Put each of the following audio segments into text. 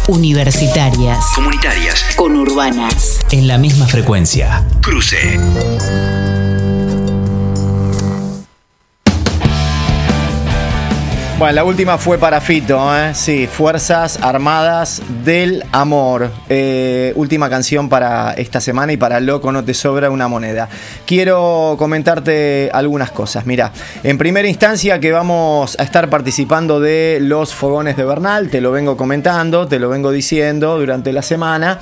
Universitarias. Comunitarias. Conurbanas. En la misma frecuencia. Cruce. Bueno, la última fue para Fito, ¿eh? Sí, Fuerzas Armadas del Amor. Última canción para esta semana y para Loco no te sobra una moneda. Quiero comentarte algunas cosas. Mira, en primera instancia que vamos a estar participando de los fogones de Bernal, te lo vengo comentando, te lo vengo diciendo durante la semana.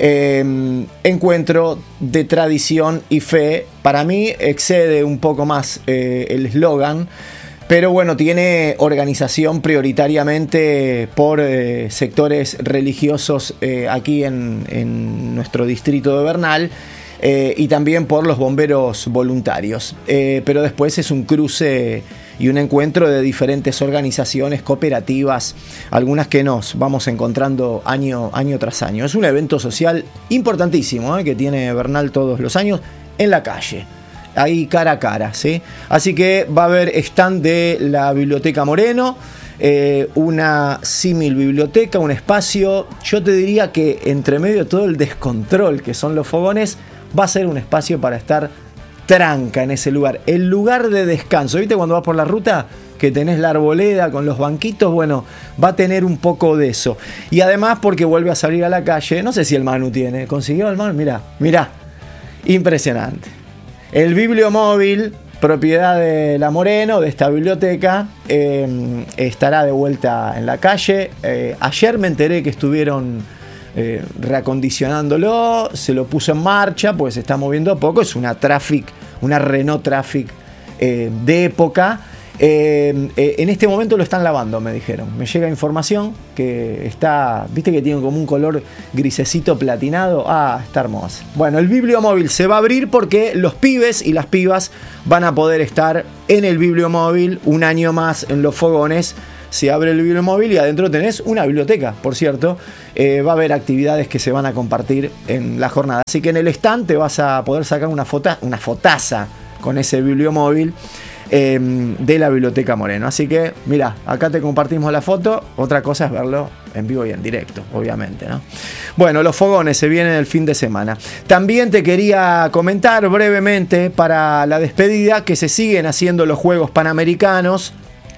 Encuentro de tradición y fe. Para mí excede un poco más el eslogan. Pero bueno, tiene organización prioritariamente por sectores religiosos aquí en nuestro distrito de Bernal y también por los bomberos voluntarios. Pero después es un cruce y un encuentro de diferentes organizaciones cooperativas, algunas que nos vamos encontrando año tras año. Es un evento social importantísimo que tiene Bernal todos los años en la calle. Ahí cara a cara, ¿sí? Así que va a haber stand de la Biblioteca Moreno, una símil biblioteca, un espacio, yo te diría que entre medio de todo el descontrol que son los fogones, va a ser un espacio para estar tranca en ese lugar, el lugar de descanso. ¿Viste cuando vas por la ruta que tenés la arboleda con los banquitos? Bueno, va a tener un poco de eso. Y además porque vuelve a salir a la calle, no sé si el Manu tiene, ¿consiguió el Manu? Mirá, impresionante. El bibliomóvil, propiedad de la Moreno, de esta biblioteca, estará de vuelta en la calle. Ayer me enteré que estuvieron reacondicionándolo, se lo puso en marcha, pues se está moviendo a poco. Es una Renault Traffic de época. En este momento lo están lavando, me dijeron. Me llega información que está, viste que tiene como un color grisecito platinado. Ah, está hermoso. Bueno, el bibliomóvil se va a abrir porque los pibes y las pibas van a poder estar en el bibliomóvil un año más en los fogones. Se abre el bibliomóvil y adentro tenés una biblioteca, por cierto. Va a haber actividades que se van a compartir en la jornada. Así que en el stand te vas a poder sacar una fotaza con ese bibliomóvil de la Biblioteca Moreno. Así que, mira, acá te compartimos la foto. Otra cosa es verlo en vivo y en directo, obviamente, ¿no? Bueno, los fogones se vienen el fin de semana. También te quería comentar brevemente para la despedida que se siguen haciendo los Juegos Panamericanos,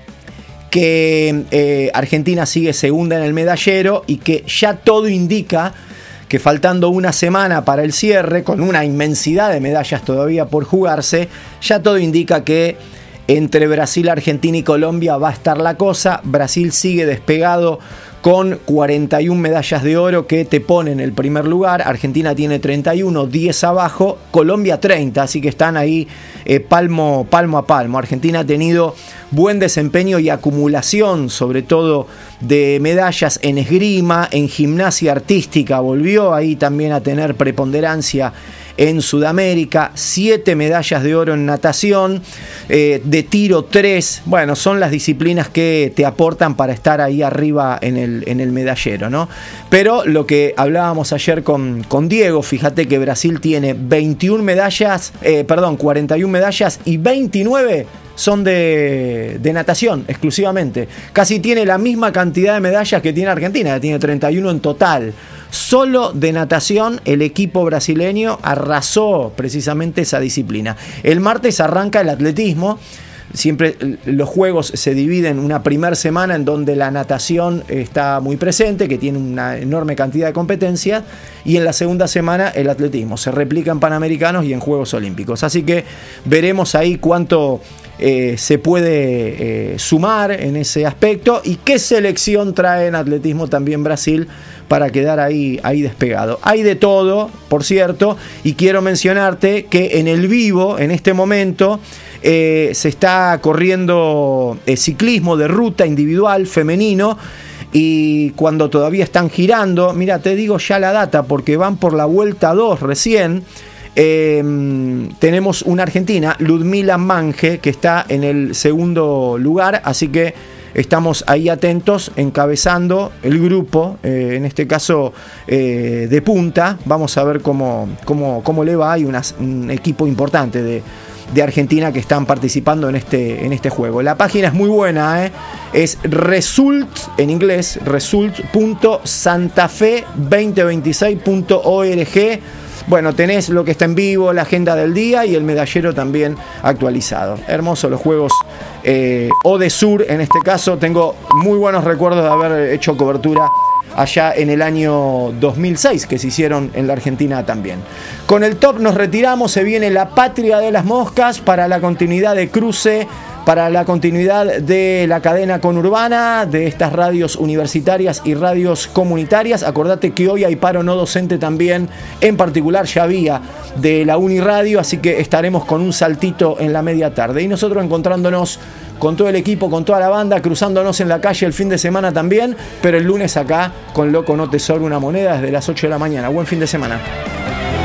que Argentina sigue segunda en el medallero y que ya todo indica que faltando una semana para el cierre, con una inmensidad de medallas todavía por jugarse, ya todo indica que entre Brasil, Argentina y Colombia va a estar la cosa. Brasil sigue despegado con 41 medallas de oro que te ponen en el primer lugar. Argentina tiene 31, 10 abajo. Colombia 30, así que están ahí palmo a palmo. Argentina ha tenido buen desempeño y acumulación, sobre todo de medallas en esgrima, en gimnasia artística. Volvió ahí también a tener preponderancia en Sudamérica, 7 medallas de oro en natación, de tiro 3, bueno, son las disciplinas que te aportan para estar ahí arriba en el medallero, ¿no? Pero lo que hablábamos ayer con Diego, fíjate que Brasil tiene 41 medallas y 29 son de natación exclusivamente. Casi tiene la misma cantidad de medallas que tiene Argentina, que tiene 31 en total. Solo de natación el equipo brasileño arrasó precisamente esa disciplina. El martes arranca el atletismo. Siempre los juegos se dividen una primera semana en donde la natación está muy presente, que tiene una enorme cantidad de competencias, y en la segunda semana el atletismo. Se replica en Panamericanos y en Juegos Olímpicos. Así que veremos ahí cuánto se puede sumar en ese aspecto y qué selección trae en atletismo también Brasil para quedar ahí despegado. Hay de todo, por cierto, y quiero mencionarte que en el vivo, en este momento, se está corriendo ciclismo de ruta individual femenino, y cuando todavía están girando, mira, te digo ya la data porque van por la vuelta 2 recién. Tenemos una argentina, Ludmila Mange, que está en el segundo lugar, así que estamos ahí atentos, encabezando el grupo, en este caso de punta. Vamos a ver cómo le va. Hay un equipo importante de Argentina que están participando en este juego. La página es muy buena, es result, en inglés, result.santafe2026.org. Bueno, tenés lo que está en vivo, la agenda del día y el medallero también actualizado. Hermosos los juegos ODESUR, en este caso tengo muy buenos recuerdos de haber hecho cobertura allá en el año 2006, que se hicieron en la Argentina también. Con el top nos retiramos, se viene la patria de las moscas para la continuidad de Cruce, para la continuidad de la cadena conurbana, de estas radios universitarias y radios comunitarias. Acordate que hoy hay paro no docente también, en particular ya había de la Uniradio, así que estaremos con un saltito en la media tarde. Y nosotros encontrándonos con todo el equipo, con toda la banda, cruzándonos en la calle el fin de semana también, pero el lunes acá con Loco No Te Sobra Una Moneda desde las 8 de la mañana. Buen fin de semana.